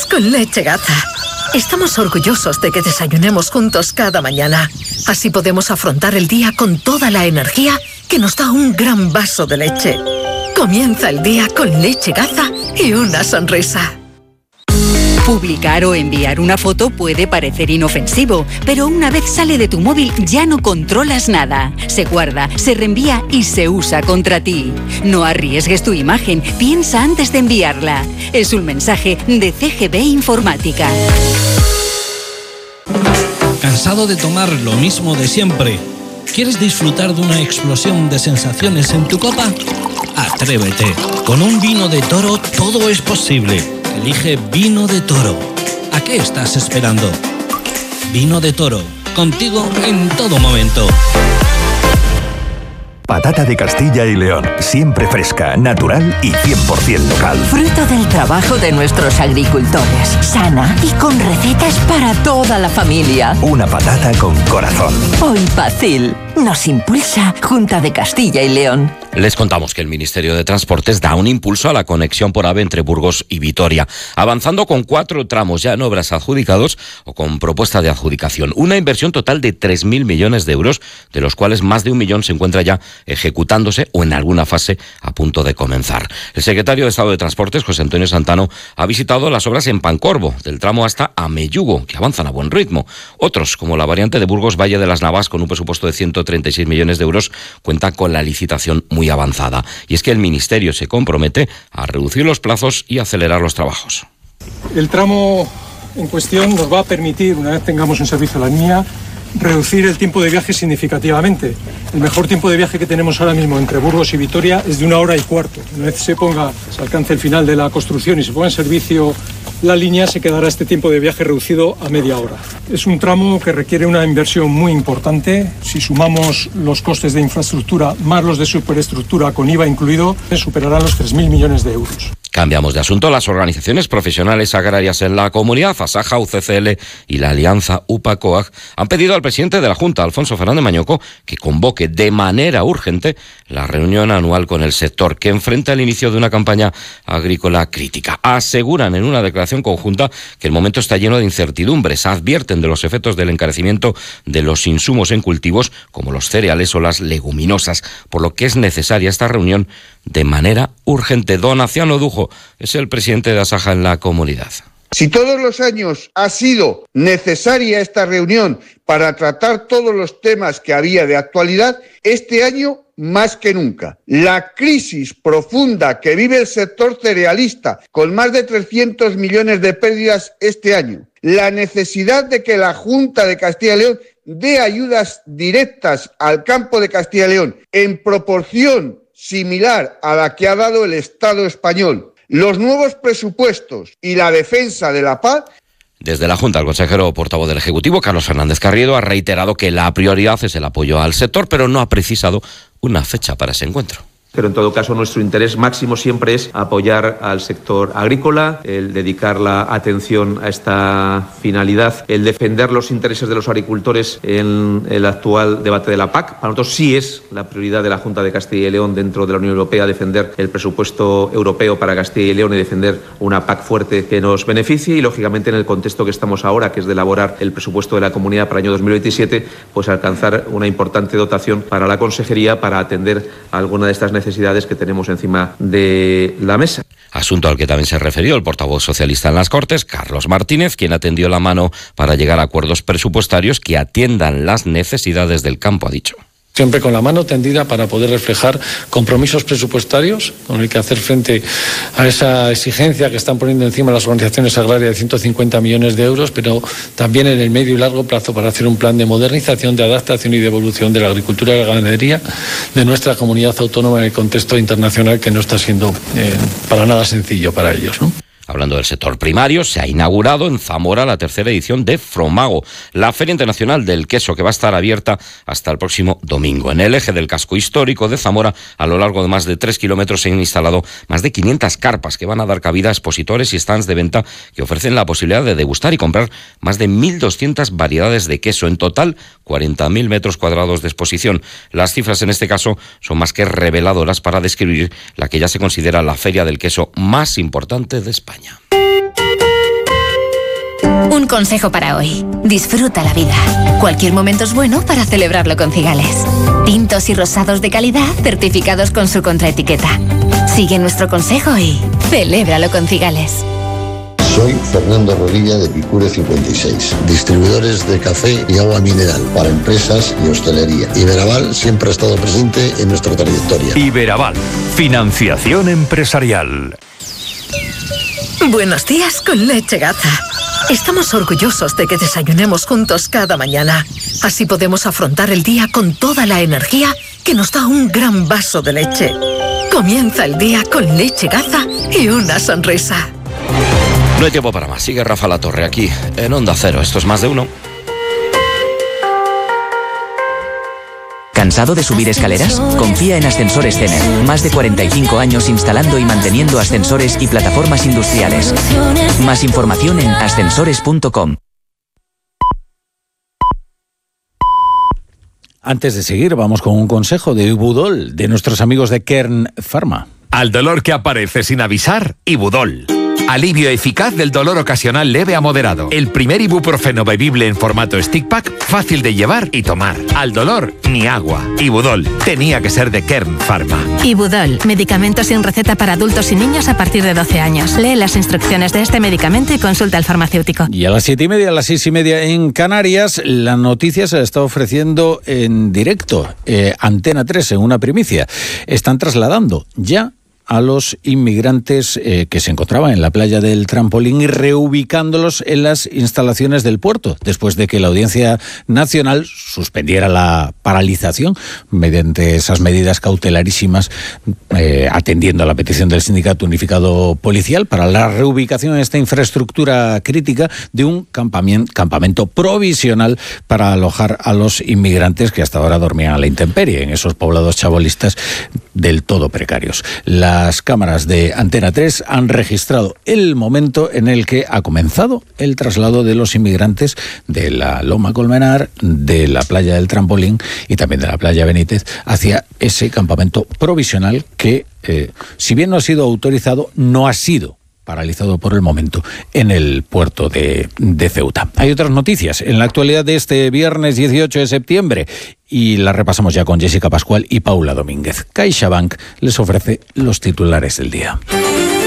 con Leche Gaza. Estamos orgullosos de que desayunemos juntos cada mañana. Así podemos afrontar el día con toda la energía que nos da un gran vaso de leche. Comienza el día con Leche Gaza y una sonrisa. Publicar o enviar una foto puede parecer inofensivo, pero una vez sale de tu móvil ya no controlas nada. Se guarda, se reenvía y se usa contra ti. No arriesgues tu imagen, piensa antes de enviarla. Es un mensaje de CGB Informática. ¿Cansado de tomar lo mismo de siempre? ¿Quieres disfrutar de una explosión de sensaciones en tu copa? Atrévete. Con un vino de Toro todo es posible. Elige Vino de Toro. ¿A qué estás esperando? Vino de Toro, contigo en todo momento. Patata de Castilla y León, siempre fresca, natural y 100% local. Fruto del trabajo de nuestros agricultores, sana y con recetas para toda la familia. Una patata con corazón. Hoy Pacil nos impulsa Junta de Castilla y León. Les contamos que el Ministerio de Transportes da un impulso a la conexión por AVE entre Burgos y Vitoria, avanzando con 4 tramos ya en obras adjudicados o con propuesta de adjudicación. Una inversión total de 3.000 millones de euros, de los cuales más de 1 millón se encuentra ya ejecutándose o en alguna fase a punto de comenzar. El secretario de Estado de Transportes, José Antonio Santano, ha visitado las obras en Pancorbo, del tramo hasta Ameyugo, que avanzan a buen ritmo. Otros, como la variante de Burgos-Valle de las Navas, con un presupuesto de 136 millones de euros, cuentan con la licitación muy avanzada. Y es que el Ministerio se compromete a reducir los plazos y acelerar los trabajos. El tramo en cuestión nos va a permitir, una vez tengamos en servicio la línea, reducir el tiempo de viaje significativamente. El mejor tiempo de viaje que tenemos ahora mismo entre Burgos y Vitoria es de 1 hora y cuarto. Una vez se alcance el final de la construcción y se ponga en servicio la línea, se quedará este tiempo de viaje reducido a media hora. Es un tramo que requiere una inversión muy importante. Si sumamos los costes de infraestructura más los de superestructura con IVA incluido, superarán los 3.000 millones de euros. Cambiamos de asunto. Las organizaciones profesionales agrarias en la comunidad, Asaja, UCCL y la Alianza UPA-COAG, han pedido al presidente de la Junta, Alfonso Fernández Mañoco, que convoque de manera urgente la reunión anual con el sector, que enfrenta el inicio de una campaña agrícola crítica. Aseguran en una declaración conjunta que el momento está lleno de incertidumbres. Advierten de los efectos del encarecimiento de los insumos en cultivos, como los cereales o las leguminosas, por lo que es necesaria esta reunión de manera urgente. Don Aciano Dujo es el presidente de Asaja en la comunidad. Si todos los años ha sido necesaria esta reunión para tratar todos los temas que había de actualidad, este año más que nunca. La crisis profunda que vive el sector cerealista, con más de 300 millones de pérdidas este año. La necesidad de que la Junta de Castilla y León dé ayudas directas al campo de Castilla y León en proporción similar a la que ha dado el Estado español. Los nuevos presupuestos y la defensa de la paz. Desde la Junta, el consejero portavoz del Ejecutivo, Carlos Fernández Carriedo, ha reiterado que la prioridad es el apoyo al sector, pero no ha precisado una fecha para ese encuentro. Pero en todo caso nuestro interés máximo siempre es apoyar al sector agrícola, el dedicar la atención a esta finalidad, el defender los intereses de los agricultores en el actual debate de la PAC. Para nosotros sí es la prioridad de la Junta de Castilla y León dentro de la Unión Europea defender el presupuesto europeo para Castilla y León y defender una PAC fuerte que nos beneficie y lógicamente en el contexto que estamos ahora, que es de elaborar el presupuesto de la Comunidad para el año 2027, pues alcanzar una importante dotación para la Consejería para atender alguna de estas necesidades que tenemos encima de la mesa. Asunto al que también se refirió el portavoz socialista en las Cortes, Carlos Martínez, quien atendió la mano para llegar a acuerdos presupuestarios que atiendan las necesidades del campo, ha dicho. Siempre con la mano tendida para poder reflejar compromisos presupuestarios con el que hacer frente a esa exigencia que están poniendo encima las organizaciones agrarias de 150 millones de euros, pero también en el medio y largo plazo para hacer un plan de modernización, de adaptación y de evolución de la agricultura y la ganadería de nuestra comunidad autónoma en el contexto internacional que no está siendo para nada sencillo para ellos, ¿no? Hablando del sector primario, se ha inaugurado en Zamora la 3ª edición de Fromago, la Feria Internacional del Queso, que va a estar abierta hasta el próximo domingo. En el eje del casco histórico de Zamora, a lo largo de más de 3 kilómetros, se han instalado más de 500 carpas que van a dar cabida a expositores y stands de venta que ofrecen la posibilidad de degustar y comprar más de 1.200 variedades de queso. En total, 40.000 metros cuadrados de exposición. Las cifras en este caso son más que reveladoras para describir la que ya se considera la feria del queso más importante de España. consejo para hoy. Disfruta la vida. Cualquier momento es bueno para celebrarlo con Cigales. Tintos y rosados de calidad certificados con su contraetiqueta. Sigue nuestro consejo y celébralo con Cigales. Soy Fernando Rodilla de Picure 56, distribuidores de café y agua mineral para empresas y hostelería. Iberaval siempre ha estado presente en nuestra trayectoria. Iberaval, financiación empresarial. Buenos días con Leche Gaza. Estamos orgullosos de que desayunemos juntos cada mañana. Así podemos afrontar el día con toda la energía que nos da un gran vaso de leche. Comienza el día con Leche Gaza y una sonrisa. No hay tiempo para más. Sigue Rafa La Torre aquí en Onda Cero. Esto es Más de Uno. ¿Cansado de subir escaleras? Confía en Ascensores Cener. Más de 45 años instalando y manteniendo ascensores y plataformas industriales. Más información en ascensores.com. Antes de seguir, vamos con un consejo de Ibudol, de nuestros amigos de Kern Pharma. Al dolor que aparece sin avisar, Ibudol. Alivio eficaz del dolor ocasional leve a moderado. El primer ibuprofeno bebible en formato stick pack, fácil de llevar y tomar. Al dolor, ni agua. Ibudol, tenía que ser de Kern Pharma. Ibudol, medicamento sin receta para adultos y niños a partir de 12 años. Lee las instrucciones de este medicamento y consulta al farmacéutico. Y a las 7:30, a las 6:30 en Canarias, la noticia se la está ofreciendo en directo. Antena 3, en una primicia. Están trasladando ya a los inmigrantes que se encontraban en la playa del Trampolín y reubicándolos en las instalaciones del puerto, después de que la Audiencia Nacional suspendiera la paralización mediante esas medidas cautelarísimas, atendiendo a la petición del Sindicato Unificado Policial para la reubicación en esta infraestructura crítica de un campamento provisional para alojar a los inmigrantes que hasta ahora dormían a la intemperie en esos poblados chabolistas del todo precarios. Las cámaras de Antena 3 han registrado el momento en el que ha comenzado el traslado de los inmigrantes de la Loma Colmenar, de la playa del Trampolín y también de la playa Benítez hacia ese campamento provisional que, si bien no ha sido autorizado, no ha sido paralizado por el momento en el puerto de Ceuta. Hay otras noticias en la actualidad de este viernes 18 de septiembre y las repasamos ya con Jessica Pascual y Paula Domínguez. CaixaBank les ofrece los titulares del día.